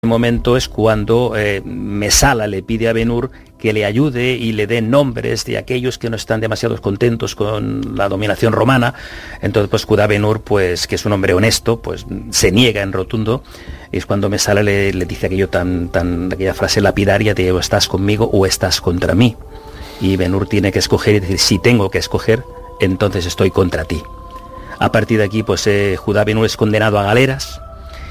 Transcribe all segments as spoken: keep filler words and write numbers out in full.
El momento es cuando eh, Mesala le pide a Ben-Hur que le ayude y le dé nombres de aquellos que no están demasiado contentos con la dominación romana. Entonces, pues Judá Ben-Hur, pues, que es un hombre honesto, pues se niega en rotundo. Y es cuando Mesala le, le dice aquello tan, tan, aquella frase lapidaria de o estás conmigo o estás contra mí. Y Ben-Hur tiene que escoger y decir, si tengo que escoger, entonces estoy contra ti. A partir de aquí, pues eh, Judá Ben-Hur es condenado a galeras.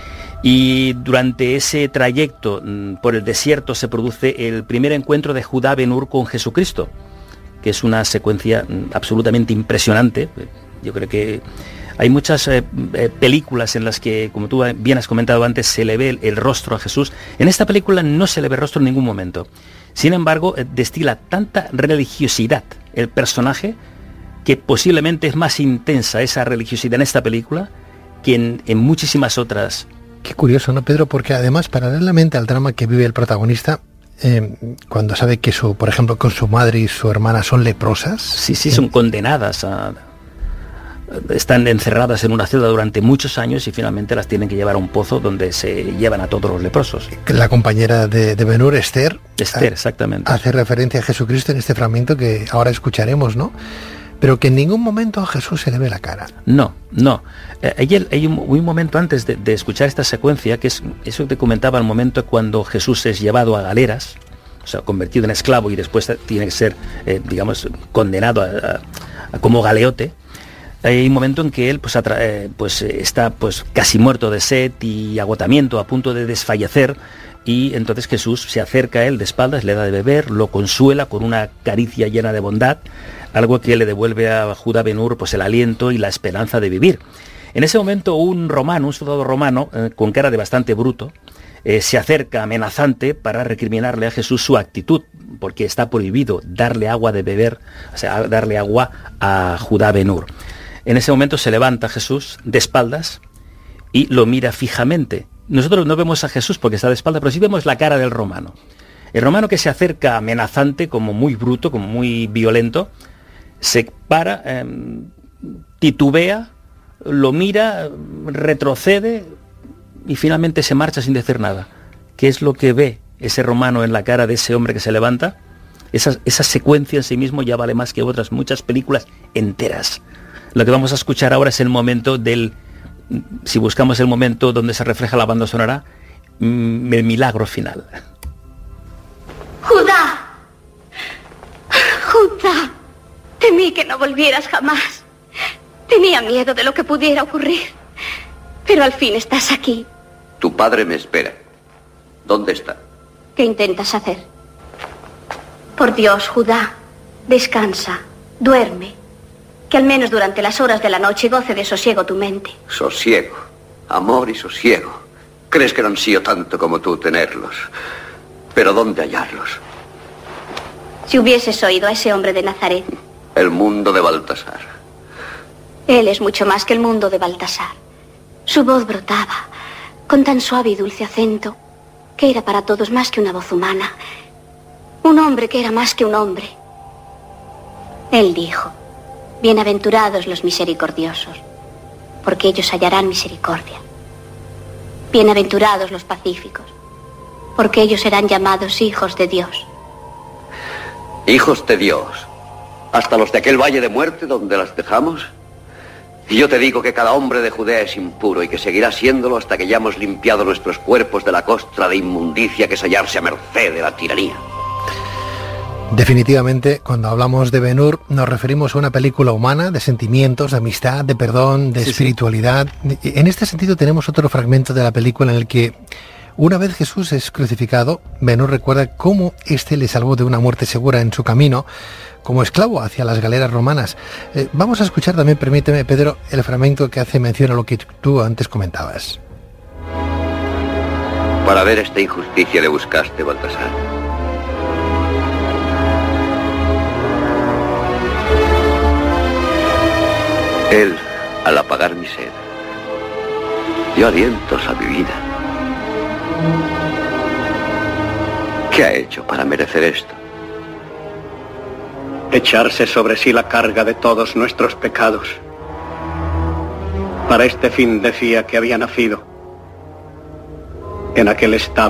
Y durante ese trayecto por el desierto se produce el primer encuentro de Judá Ben-Hur con Jesucristo, que es una secuencia absolutamente impresionante. Yo creo que hay muchas eh, películas en las que, como tú bien has comentado antes, se le ve el, el rostro a Jesús. En esta película no se le ve rostro en ningún momento. Sin embargo, destila tanta religiosidad el personaje que posiblemente es más intensa esa religiosidad en esta película que en, en muchísimas otras. Qué curioso, ¿no, Pedro? Porque además, paralelamente al drama que vive el protagonista, eh, cuando sabe que, su, por ejemplo, con su madre y su hermana son leprosas... Sí, sí, son condenadas a... Están encerradas en una celda durante muchos años y finalmente las tienen que llevar a un pozo donde se llevan a todos los leprosos. La compañera de, de Ben-Hur, Esther... Esther, exactamente. Hace referencia a Jesucristo en este fragmento que ahora escucharemos, ¿no? Pero que en ningún momento a Jesús se le ve la cara. No, no. Eh, hay, hay un, un momento antes de, de escuchar esta secuencia, que es eso que te comentaba, el momento cuando Jesús es llevado a galeras, o sea, convertido en esclavo y después tiene que ser, eh, digamos, condenado a, a, a como galeote. Hay un momento en que él pues, atra- eh, pues está pues, casi muerto de sed y agotamiento, a punto de desfallecer, y entonces Jesús se acerca a él de espaldas, le da de beber, lo consuela con una caricia llena de bondad, algo que le devuelve a Judá Ben-Hur pues, el aliento y la esperanza de vivir. En ese momento un romano, un soldado romano, eh, con cara de bastante bruto, eh, se acerca amenazante para recriminarle a Jesús su actitud, porque está prohibido darle agua de beber, o sea, darle agua a Judá Ben-Hur. En ese momento se levanta Jesús de espaldas y lo mira fijamente. Nosotros no vemos a Jesús porque está de espaldas, pero sí vemos la cara del romano. El romano, que se acerca amenazante, como muy bruto, como muy violento, se para, eh, titubea, lo mira, retrocede y finalmente se marcha sin decir nada. ¿Qué es lo que ve ese romano en la cara de ese hombre que se levanta? Esa, esa secuencia en sí mismo ya vale más que otras muchas películas enteras. Lo que vamos a escuchar ahora es el momento del, si buscamos el momento donde se refleja la banda sonora, mm, el milagro final. ¡Judá! ¡Judá! Temí que no volvieras jamás. Tenía miedo de lo que pudiera ocurrir. Pero al fin estás aquí. Tu padre me espera. ¿Dónde está? ¿Qué intentas hacer? Por Dios, Judá, descansa, duerme. Que al menos durante las horas de la noche goce de sosiego tu mente. Sosiego, amor y sosiego. ¿Crees que no ansío tanto como tú tenerlos? Pero ¿dónde hallarlos? Si hubieses oído a ese hombre de Nazaret. El mundo de Baltasar. Él es mucho más que el mundo de Baltasar. Su voz brotaba, con tan suave y dulce acento, que era para todos más que una voz humana. Un hombre que era más que un hombre. Él dijo: bienaventurados los misericordiosos, porque ellos hallarán misericordia. Bienaventurados los pacíficos, porque ellos serán llamados hijos de Dios. Hijos de Dios, hasta los de aquel valle de muerte donde las dejamos. Y yo te digo que cada hombre de Judea es impuro y que seguirá siéndolo hasta que hayamos limpiado nuestros cuerpos de la costra de inmundicia que es hallarse a merced de la tiranía. Definitivamente, cuando hablamos de Ben-Hur, nos referimos a una película humana de sentimientos, de amistad, de perdón, de sí, espiritualidad. Sí. En este sentido tenemos otro fragmento de la película en el que, una vez Jesús es crucificado, Ben-Hur recuerda cómo éste le salvó de una muerte segura en su camino como esclavo hacia las galeras romanas. Eh, vamos a escuchar también, permíteme, Pedro, el fragmento que hace mención a lo que tú antes comentabas. Para ver esta injusticia le buscaste, Baltasar. Él, al apagar mi sed, dio alientos a mi vida. ¿Qué ha hecho para merecer esto? Echarse sobre sí la carga de todos nuestros pecados. Para este fin decía que había nacido. en aquel establo